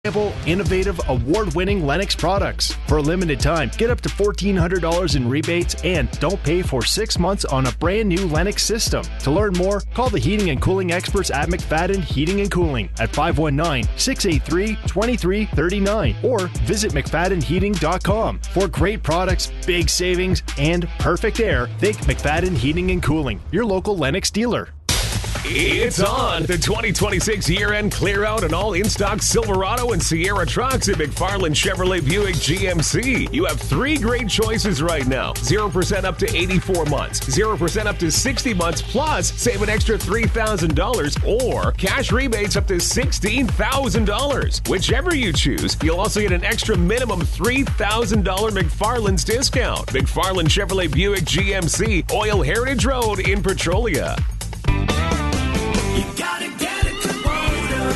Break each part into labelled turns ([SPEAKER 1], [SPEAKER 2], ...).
[SPEAKER 1] Innovative, award-winning Lennox products. For a limited time, get up to $1,400 in rebates and don't pay for 6 months on a brand new Lennox system. To learn more, call the heating and cooling experts at McFadden Heating and Cooling at 519-683-2339 or visit McFaddenHeating.com. For great products, big savings, and perfect air, think McFadden Heating and Cooling, your local Lennox dealer.
[SPEAKER 2] It's on the 2026 year-end clear-out and all in-stock Silverado and Sierra trucks at McFarland Chevrolet Buick GMC. You have 3 great choices right now. 0% up to 84 months, 0% up to 60 months, plus save an extra $3,000 or cash rebates up to $16,000. Whichever you choose, you'll also get an extra minimum $3,000 McFarland's discount. McFarland Chevrolet Buick GMC, Oil Heritage Road in Petrolia.
[SPEAKER 3] You gotta get it, Kubota.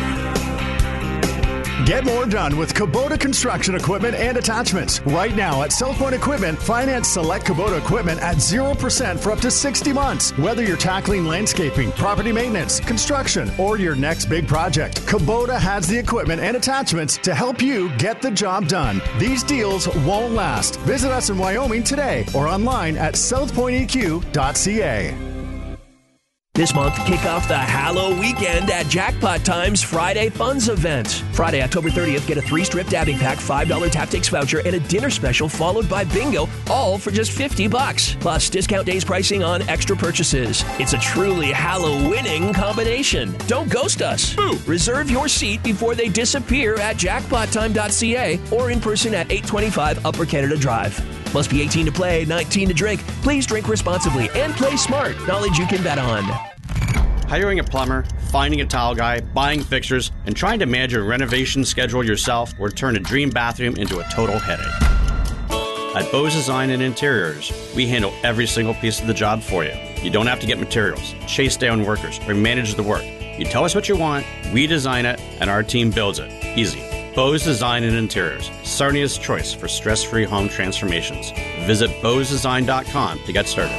[SPEAKER 4] Get more done with Kubota construction equipment and attachments. Right now at South Point Equipment, finance select Kubota equipment at 0% for up to 60 months. Whether you're tackling landscaping, property maintenance, construction, or your next big project, Kubota has the equipment and attachments to help you get the job done. These deals won't last. Visit us in Wyoming today or online at southpointeq.ca.
[SPEAKER 5] This month, kick off the Hallow weekend at Jackpot Time's Friday Funds event. Friday, October 30th, get a 3-strip dabbing pack, $5 tactics voucher, and a dinner special followed by bingo, all for just $50. Plus, discount days pricing on extra purchases. It's a truly Hallow-winning combination. Don't ghost us. Boo. Reserve your seat before they disappear at jackpottime.ca or in person at 825 Upper Canada Drive. Must be 18 to play, 19 to drink. Please drink responsibly and play smart. Knowledge you can bet on.
[SPEAKER 6] Hiring a plumber, finding a tile guy, buying fixtures, and trying to manage a renovation schedule yourself will turn a dream bathroom into a total headache. At Bose Design and Interiors, we handle every single piece of the job for you. You don't have to get materials, chase down workers, or manage the work. You tell us what you want, we design it, and our team builds it. Easy. Bose Design and Interiors, Sarnia's choice for stress-free home transformations. Visit bosedesign.com to get started.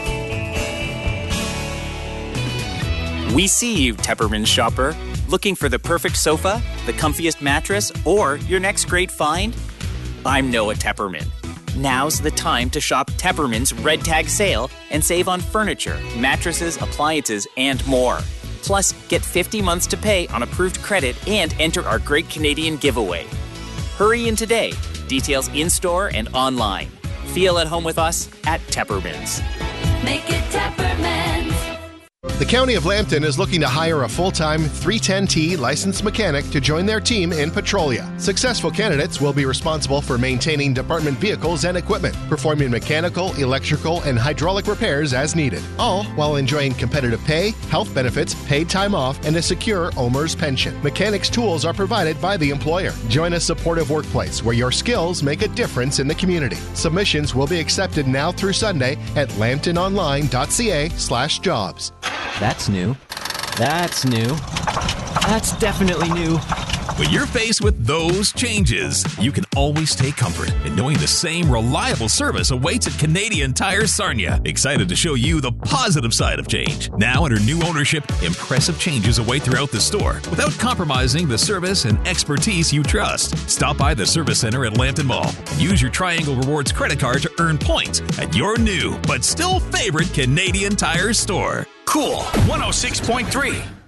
[SPEAKER 7] We see you, Tepperman shopper. Looking for the perfect sofa, the comfiest mattress, or your next great find? I'm Noah Tepperman. Now's the time to shop Tepperman's Red Tag Sale and save on furniture, mattresses, appliances, and more. Plus, get 50 months to pay on approved credit and enter our Great Canadian Giveaway. Hurry in today. Details in-store and online. Feel at home with us at Tepperman's.
[SPEAKER 3] Make it Tepperman's.
[SPEAKER 8] The County of Lambton is looking to hire a full-time 310T licensed mechanic to join their team in Petrolia. Successful candidates will be responsible for maintaining department vehicles and equipment, performing mechanical, electrical, and hydraulic repairs as needed, all while enjoying competitive pay, health benefits, paid time off, and a secure OMERS pension. Mechanics' tools are provided by the employer. Join a supportive workplace where your skills make a difference in the community. Submissions will be accepted now through Sunday at lambtononline.ca/jobs.
[SPEAKER 9] That's new. That's new. That's definitely new.
[SPEAKER 10] When you're faced with those changes, you can always take comfort in knowing the same reliable service awaits at Canadian Tire Sarnia. Excited to show you the positive side of change. Now under new ownership, impressive changes await throughout the store without compromising the service and expertise you trust. Stop by the service center at Lambton Mall and use your Triangle Rewards credit card to earn points at your new but still favorite Canadian Tire store.
[SPEAKER 11] Cool 106.3.